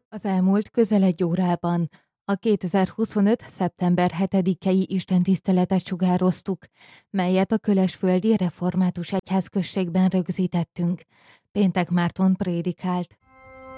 Az elmúlt közel egy órában a 2025. szeptember 7-i istentiszteletet sugároztuk, melyet a Kölesföldi Református Egyházközségben rögzítettünk. Péntek Márton prédikált.